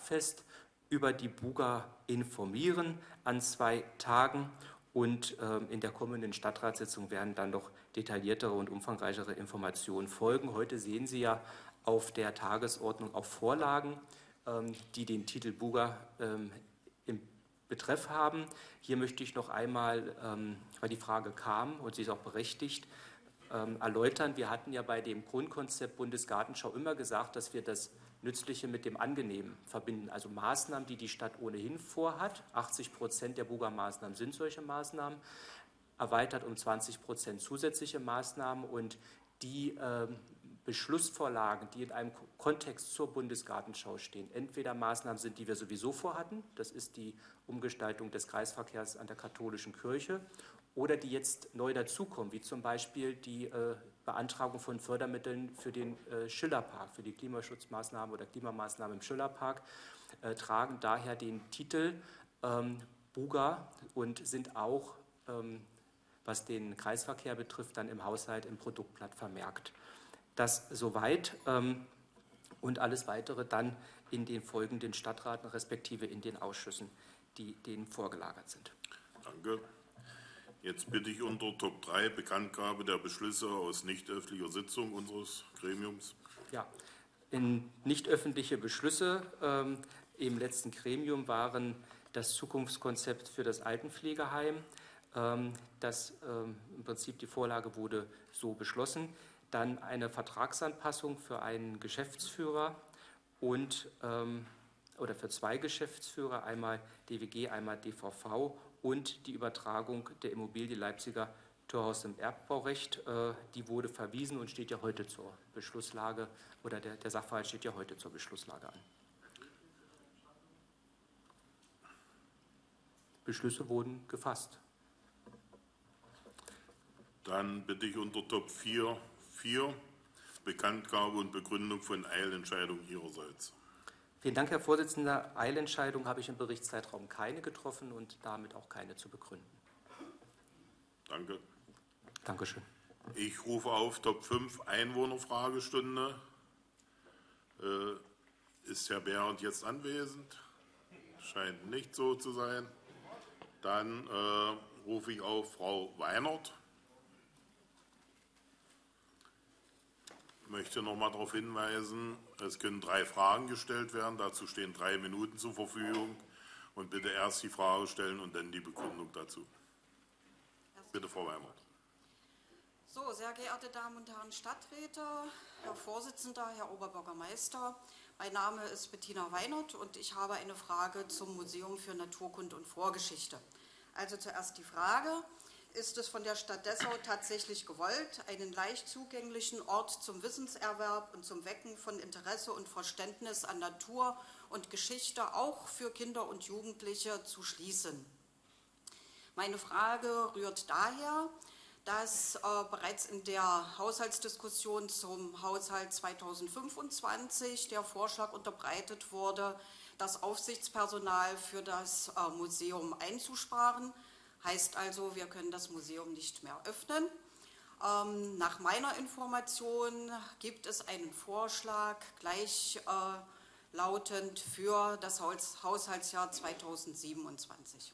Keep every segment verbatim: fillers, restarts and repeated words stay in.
Stadtfest über die Buga informieren an zwei Tagen. Und ähm, in der kommenden Stadtratssitzung werden dann noch detailliertere und umfangreichere Informationen folgen. Heute sehen Sie ja auf der Tagesordnung auch Vorlagen, ähm, die den Titel Buga ähm, im Betreff haben. Hier möchte ich noch einmal, ähm, weil die Frage kam und sie ist auch berechtigt, ähm, erläutern. Wir hatten ja bei dem Grundkonzept Bundesgartenschau immer gesagt, dass wir das Nützliche mit dem Angenehmen verbinden. Also Maßnahmen, die die Stadt ohnehin vorhat. achtzig Prozent der Buga-Maßnahmen sind solche Maßnahmen. Erweitert um zwanzig Prozent zusätzliche Maßnahmen. Und die äh, Beschlussvorlagen, die in einem Kontext zur Bundesgartenschau stehen, entweder Maßnahmen sind, die wir sowieso vorhatten. Das ist die Umgestaltung des Kreisverkehrs an der katholischen Kirche. Oder die jetzt neu dazukommen, wie zum Beispiel die äh, Beantragung von Fördermitteln für den äh, Schillerpark, für die Klimaschutzmaßnahmen oder Klimamaßnahmen im Schillerpark, äh, tragen daher den Titel ähm, Buga und sind auch, ähm, was den Kreisverkehr betrifft, dann im Haushalt im Produktblatt vermerkt. Das soweit ähm, und alles Weitere dann in den folgenden Stadtraten respektive in den Ausschüssen, die denen vorgelagert sind. Danke. Jetzt bitte ich unter Top drei Bekanntgabe der Beschlüsse aus nicht öffentlicher Sitzung unseres Gremiums. Ja, in nicht öffentliche Beschlüsse ähm, im letzten Gremium waren das Zukunftskonzept für das Altenpflegeheim. Ähm, das ähm, im Prinzip die Vorlage wurde so beschlossen. Dann eine Vertragsanpassung für einen Geschäftsführer und ähm, oder für zwei Geschäftsführer, einmal D W G, einmal D V V. Und die Übertragung der Immobilie Leipziger Torhaus im Erbbaurecht, äh, die wurde verwiesen und steht ja heute zur Beschlusslage, oder der, der Sachverhalt steht ja heute zur Beschlusslage an. Beschlüsse wurden gefasst. Dann bitte ich unter Top vier, vier Bekanntgabe und Begründung von Eilentscheidungen Ihrerseits. Vielen Dank, Herr Vorsitzender. Eilentscheidung habe ich im Berichtszeitraum keine getroffen und damit auch keine zu begründen. Danke. Dankeschön. Ich rufe auf Top fünf Einwohnerfragestunde. Äh, ist Herr Behrendt jetzt anwesend? Scheint nicht so zu sein. Dann äh, rufe ich auf Frau Weinert. Ich möchte noch mal darauf hinweisen, es können drei Fragen gestellt werden. Dazu stehen drei Minuten zur Verfügung. Und bitte erst die Frage stellen und dann die Begründung dazu. Bitte, Frau Weinert. So, sehr geehrte Damen und Herren Stadträte, Herr Vorsitzender, Herr Oberbürgermeister, mein Name ist Bettina Weinert und ich habe eine Frage zum Museum für Naturkunde und Vorgeschichte. Also zuerst die Frage: Ist es von der Stadt Dessau tatsächlich gewollt, einen leicht zugänglichen Ort zum Wissenserwerb und zum Wecken von Interesse und Verständnis an Natur und Geschichte auch für Kinder und Jugendliche zu schließen? Meine Frage rührt daher, dass äh, bereits in der Haushaltsdiskussion zum Haushalt zweitausendfünfundzwanzig der Vorschlag unterbreitet wurde, das Aufsichtspersonal für das äh, Museum einzusparen. Heißt also, wir können das Museum nicht mehr öffnen. Ähm, nach meiner Information gibt es einen Vorschlag gleichlautend äh, für das Haus Haushaltsjahr zweitausendsiebenundzwanzig.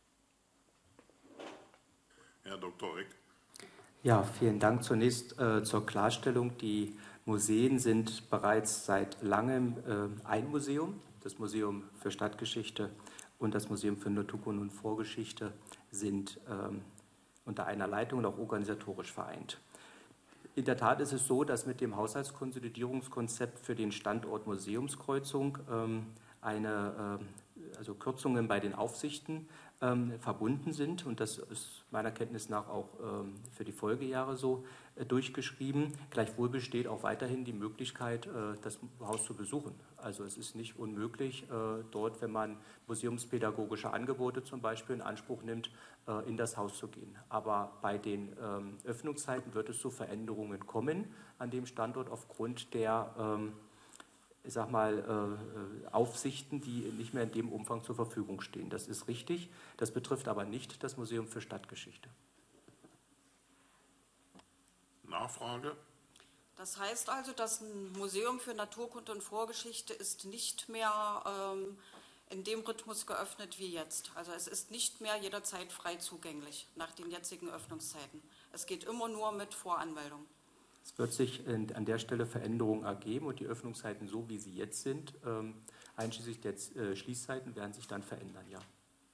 Herr Doktor Reck. Ja, vielen Dank. Zunächst äh, zur Klarstellung. Die Museen sind bereits seit langem äh, ein Museum, das Museum für Stadtgeschichte und das Museum für Naturkunde und Vorgeschichte sind ähm, unter einer Leitung und auch organisatorisch vereint. In der Tat ist es so, dass mit dem Haushaltskonsolidierungskonzept für den Standort Museumskreuzung ähm, eine, äh, also Kürzungen bei den Aufsichten ähm, verbunden sind, und das ist meiner Kenntnis nach auch ähm, für die Folgejahre so äh, durchgeschrieben. Gleichwohl besteht auch weiterhin die Möglichkeit, äh, das Haus zu besuchen. Also es ist nicht unmöglich, äh, dort, wenn man museumspädagogische Angebote zum Beispiel in Anspruch nimmt, äh, in das Haus zu gehen. Aber bei den ähm, Öffnungszeiten wird es zu Veränderungen kommen an dem Standort aufgrund der ähm, ich sag mal, äh, Aufsichten, die nicht mehr in dem Umfang zur Verfügung stehen. Das ist richtig. Das betrifft aber nicht das Museum für Stadtgeschichte. Nachfrage? Das heißt also, dass ein Museum für Naturkunde und Vorgeschichte ist nicht mehr ähm, in dem Rhythmus geöffnet wie jetzt. Also es ist nicht mehr jederzeit frei zugänglich nach den jetzigen Öffnungszeiten. Es geht immer nur mit Voranmeldung. Es wird sich an der Stelle Veränderungen ergeben und die Öffnungszeiten, so wie sie jetzt sind, ähm, einschließlich der äh, Schließzeiten, werden sich dann verändern, ja.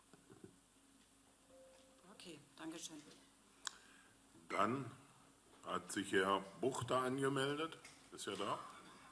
Okay, danke schön. Dann hat sich Herr Buchter angemeldet. Ist er da?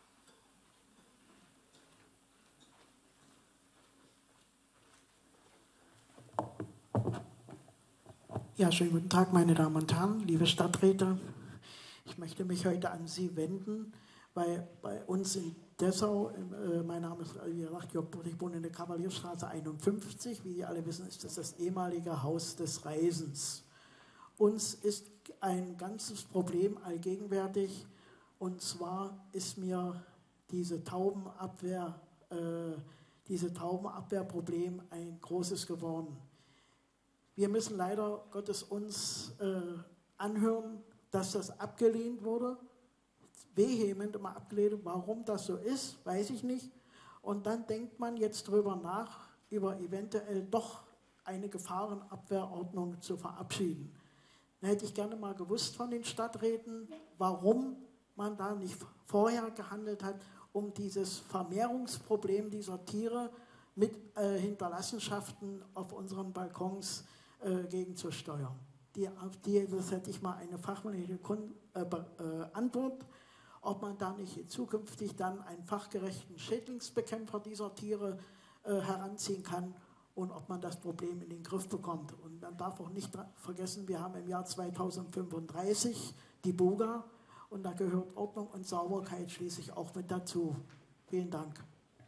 Ja, schönen guten Tag, meine Damen und Herren, liebe Stadträte. Ich möchte mich heute an Sie wenden, weil bei uns in Dessau, äh, mein Name ist, wie gesagt, Jörg Buchter, ich wohne in der Kavalierstraße einundfünfzig. Wie Sie alle wissen, ist das das ehemalige Haus des Reisens. Uns ist ein ganzes Problem allgegenwärtig, und zwar ist mir diese Taubenabwehr, äh, diese Taubenabwehrproblem ein großes geworden. Wir müssen leider Gottes uns äh, anhören, dass das abgelehnt wurde, vehement immer abgelehnt. Warum das so ist, weiß ich nicht. Und dann denkt man jetzt drüber nach, über eventuell doch eine Gefahrenabwehrordnung zu verabschieden. Da hätte ich gerne mal gewusst von den Stadträten, warum man da nicht vorher gehandelt hat, um dieses Vermehrungsproblem dieser Tiere mit äh, Hinterlassenschaften auf unseren Balkons äh, gegenzusteuern. Die, auf die, das hätte ich mal eine fachmännische äh, äh, Antwort, ob man da nicht zukünftig dann einen fachgerechten Schädlingsbekämpfer dieser Tiere äh, heranziehen kann und ob man das Problem in den Griff bekommt. Und man darf auch nicht vergessen, wir haben im Jahr zweitausendfünfunddreißig die BUGA und da gehört Ordnung und Sauberkeit schließlich auch mit dazu. Vielen Dank.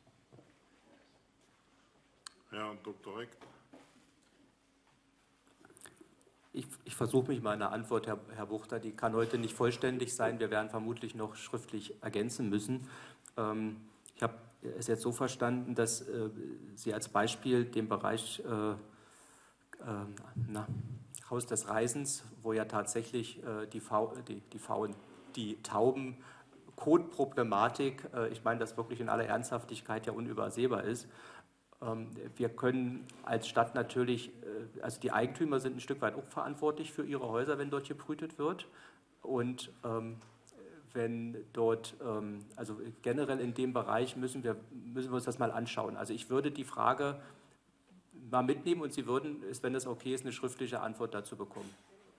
Herr Doktor Reck. Ich, ich versuche mich mal in der Antwort, Herr, Herr Buchter, die kann heute nicht vollständig sein. Wir werden vermutlich noch schriftlich ergänzen müssen. Ähm, ich habe es jetzt so verstanden, dass äh, Sie als Beispiel den Bereich äh, äh, na, Haus des Reisens, wo ja tatsächlich äh, die, Fau, die, die, Faun, die Tauben Kotproblematik, äh, ich meine, das wirklich in aller Ernsthaftigkeit ja unübersehbar ist. Wir können als Stadt natürlich, also die Eigentümer sind ein Stück weit auch verantwortlich für ihre Häuser, wenn dort gebrütet wird. Und ähm, wenn dort, ähm, also generell in dem Bereich müssen wir, müssen wir uns das mal anschauen. Also ich würde die Frage mal mitnehmen und Sie würden, wenn das okay ist, eine schriftliche Antwort dazu bekommen.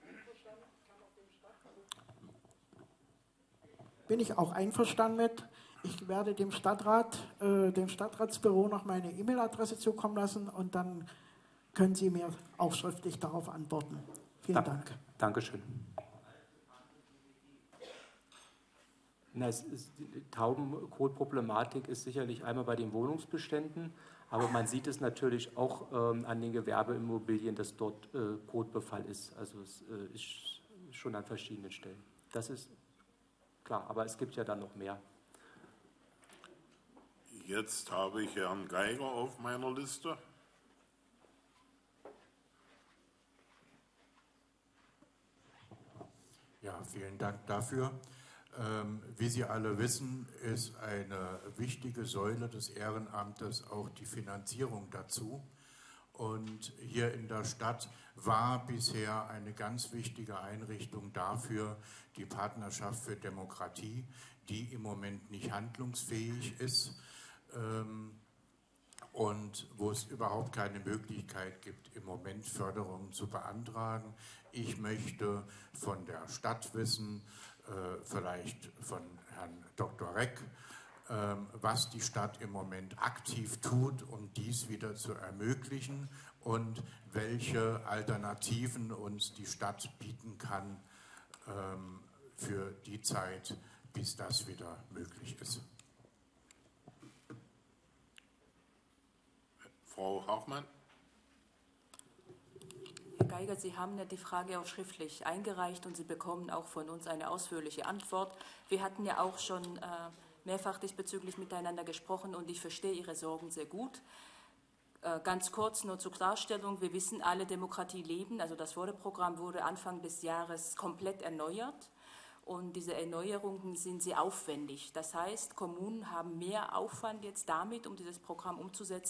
Bin ich auch einverstanden mit. Ich werde dem Stadtrat, äh, dem Stadtratsbüro noch meine E-Mail-Adresse zukommen lassen und dann können Sie mir auch schriftlich darauf antworten. Vielen da, Dank. Dankeschön. Na, es ist, die Taubenkotproblematik ist sicherlich einmal bei den Wohnungsbeständen, aber man sieht es natürlich auch ähm, an den Gewerbeimmobilien, dass dort äh, Kotbefall ist. Also es äh, ist schon an verschiedenen Stellen. Das ist klar, aber es gibt ja dann noch mehr. Jetzt habe ich Herrn Geiger auf meiner Liste. Ja, vielen Dank dafür. Ähm, wie Sie alle wissen, ist eine wichtige Säule des Ehrenamtes auch die Finanzierung dazu. Und hier in der Stadt war bisher eine ganz wichtige Einrichtung dafür die Partnerschaft für Demokratie, die im Moment nicht handlungsfähig ist. Und wo es überhaupt keine Möglichkeit gibt, im Moment Förderungen zu beantragen. Ich möchte von der Stadt wissen, vielleicht von Herrn Doktor Reck, was die Stadt im Moment aktiv tut, um dies wieder zu ermöglichen und welche Alternativen uns die Stadt bieten kann für die Zeit, bis das wieder möglich ist. Frau Hachmann. Herr Geiger, Sie haben ja die Frage auch schriftlich eingereicht und Sie bekommen auch von uns eine ausführliche Antwort. Wir hatten ja auch schon äh, mehrfach diesbezüglich miteinander gesprochen und ich verstehe Ihre Sorgen sehr gut. Äh, ganz kurz nur zur Klarstellung, wir wissen alle, Demokratie leben, also das Förderprogramm wurde Anfang des Jahres komplett erneuert. Und diese Erneuerungen sind sehr aufwendig. Das heißt, Kommunen haben mehr Aufwand jetzt damit, um dieses Programm umzusetzen,